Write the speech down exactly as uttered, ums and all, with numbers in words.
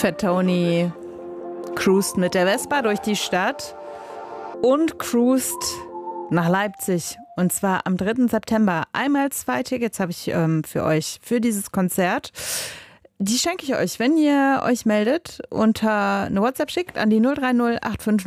Fat Tony cruist mit der Vespa durch die Stadt und cruist nach Leipzig. Und zwar am dritten September. Einmal zwei Tickets habe ich ähm, für euch, für dieses Konzert. Die schenke ich euch, wenn ihr euch meldet, unter eine WhatsApp schickt an die null drei null acht fünf